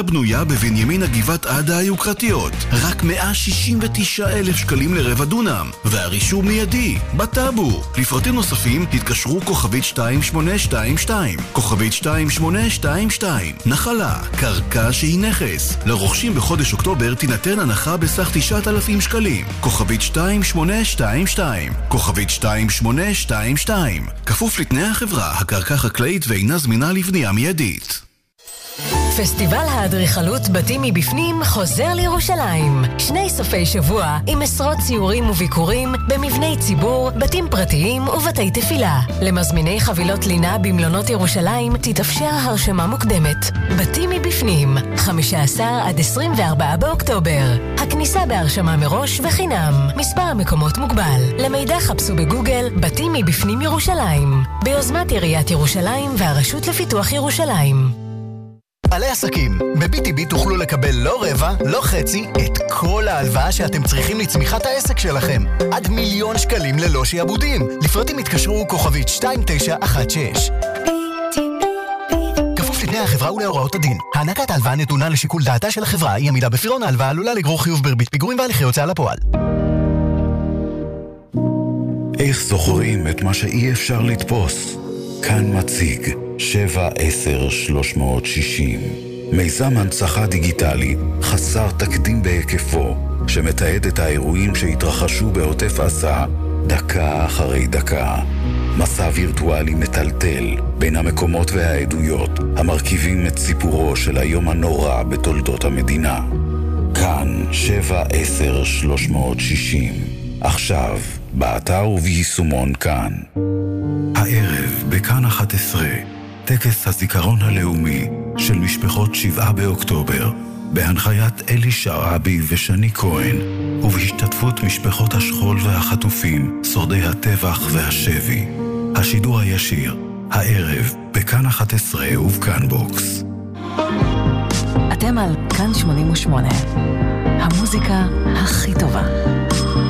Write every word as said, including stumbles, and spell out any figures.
דירה בנויה בבנימין הגבעת עדה היוקרתיות. רק מאה שישים ותשעה אלף שקלים לרבע דונם. והרישום מיידי, בטאבו. לפרטים נוספים תתקשרו כוכבית שתיים שמונה שתיים שתיים. כוכבית שתיים שמונה שתיים שתיים. נחלה, קרקע שהיא נכס. לרוכשים בחודש אוקטובר תינתן הנחה בסך תשעת אלפים שקלים. כוכבית שתיים שמונה שתיים שתיים. כוכבית שתיים שמונה שתיים שתיים. כפוף לתנאי החברה, הקרקע חקלאית ואינה זמינה לבנייה מיידית. פסטיבל האדריכלות בתים מבפנים חוזר לירושלים. שני סופי שבוע עם עשרות ציורים וביקורים במבני ציבור, בתים פרטיים ובתי תפילה. למזמיני חבילות לינה במלונות ירושלים תתאפשר הרשמה מוקדמת. בתים מבפנים, חמישה עשר עד עשרים וארבעה באוקטובר. הכניסה בהרשמה מראש וחינם. מספר המקומות מוגבל. למידע חפשו בגוגל בתים מבפנים ירושלים. ביוזמת עיריית ירושלים והרשות לפיתוח ירושלים. בעלי עסקים, ב-בי טי בי תוכלו לקבל לא רבע, לא חצי, את כל ההלוואה שאתם צריכים לצמיחת העסק שלכם. עד מיליון שקלים ללא שיעבודים. לפרטים התקשרו כוכבית שתיים תשע אחת שש. כפוף לתנאי החברה ולהוראות הדין. הענקת ההלוואה נתונה לשיקול דעתה של החברה, היא עמידה בפירעון ההלוואה עלולה לגרור חיוב בריבית פיגורים והליכי הוצאה לפועל. איך זוכרים את מה שאי אפשר לתפוס? כאן מציג שבע עשר שלוש מאות שישים, מיזם הנצחה דיגיטלי חסר תקדים בהיקפו, שמתעד את האירועים שהתרחשו בעוטף עזה דקה אחרי דקה. מסע וירטואלי מטלטל בין המקומות והעדויות המרכיבים את סיפורו של היום הנורא בתולדות המדינה. כאן שבע עשר שלוש מאות שישים, עכשיו באתר וביישומון כאן. הערב בכאן אחת עשרה, טקס הזיכרון הלאומי של משפחות שבעה באוקטובר, בהנחיית אלי שרעבי ושני כהן, ובהשתתפות משפחות השכול והחטופים, שורדי הטבח והשבי. השידור הישיר, הערב בכאן אחת עשרה ובכאן בוקס. אתם על כאן שמונים ושמונה, המוזיקה הכי טובה.